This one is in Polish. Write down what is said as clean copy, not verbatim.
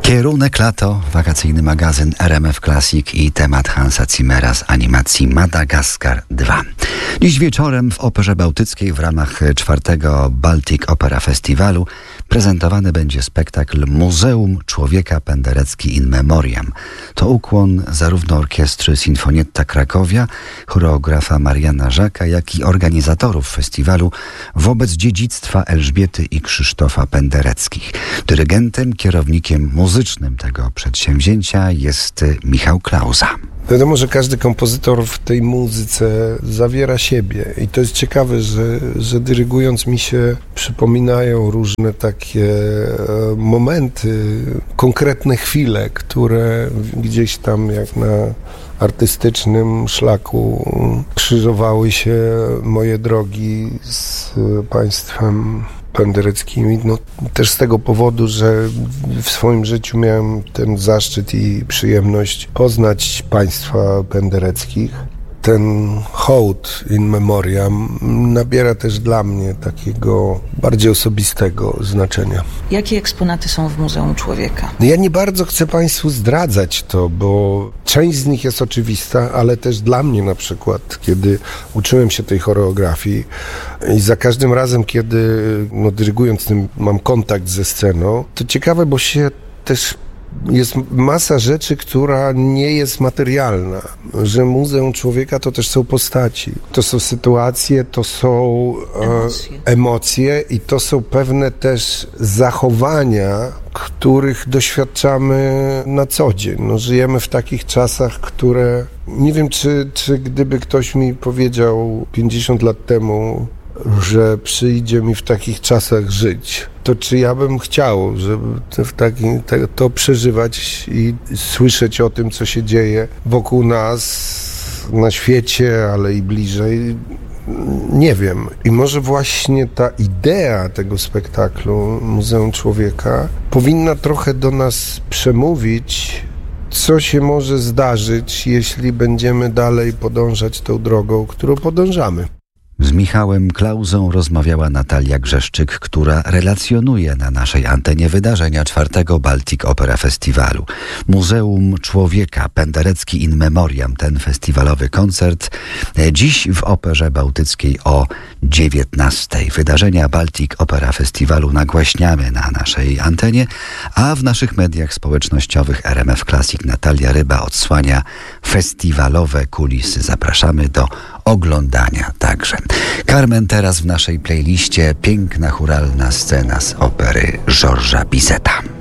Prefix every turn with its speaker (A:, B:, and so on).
A: Kierunek lato, wakacyjny magazyn RMF Classic i temat Hansa Zimmera z animacji Madagaskar 2. Dziś wieczorem w Operze Bałtyckiej w ramach 4. Baltic Opera Festiwalu prezentowany będzie spektakl Muzeum Człowieka Penderecki in Memoriam. To ukłon zarówno orkiestry Sinfonietta Krakowia, choreografa Mariana Żaka, jak i organizatorów festiwalu wobec dziedzictwa Elżbiety i Krzysztofa Pendereckich. Dyrygentem, kierownikiem muzycznym tego przedsięwzięcia jest Michał Klauza.
B: Wiadomo, że każdy kompozytor w tej muzyce zawiera siebie i to jest ciekawe, że dyrygując mi się przypominają różne takie momenty, konkretne chwile, które gdzieś tam jak na artystycznym szlaku krzyżowały się moje drogi z państwem pendereckimi. No, też z tego powodu, że w swoim życiu miałem ten zaszczyt i przyjemność poznać państwa pendereckich. Ten hołd in memoriam nabiera też dla mnie takiego bardziej osobistego znaczenia.
C: Jakie eksponaty są w Muzeum Człowieka?
B: Ja nie bardzo chcę Państwu zdradzać to, bo część z nich jest oczywista, ale też dla mnie na przykład, kiedy uczyłem się tej choreografii i za każdym razem, kiedy dyrygując tym mam kontakt ze sceną, to ciekawe, bo się też jest masa rzeczy, która nie jest materialna, że Muzeum Człowieka to też są postaci, to są sytuacje, to są emocje i to są pewne też zachowania, których doświadczamy na co dzień. No, żyjemy w takich czasach, które nie wiem, czy gdyby ktoś mi powiedział 50 lat temu, że przyjdzie mi w takich czasach żyć, to czy ja bym chciał, żeby to przeżywać i słyszeć o tym, co się dzieje wokół nas, na świecie, ale i bliżej. Nie wiem. I może właśnie ta idea tego spektaklu Muzeum Człowieka powinna trochę do nas przemówić, co się może zdarzyć, jeśli będziemy dalej podążać tą drogą, którą podążamy.
A: Z Michałem Klauzą rozmawiała Natalia Grzeszczyk, która relacjonuje na naszej antenie wydarzenia 4. Baltic Opera Festiwalu. Muzeum Człowieka Penderecki in Memoriam, ten festiwalowy koncert dziś w Operze Bałtyckiej o 19. Wydarzenia Baltic Opera Festiwalu nagłaśniamy na naszej antenie, a w naszych mediach społecznościowych RMF Classic Natalia Ryba odsłania festiwalowe kulisy. Zapraszamy do oglądania także. Carmen teraz w naszej playliście piękna chóralna scena z opery Georgesa Bizeta.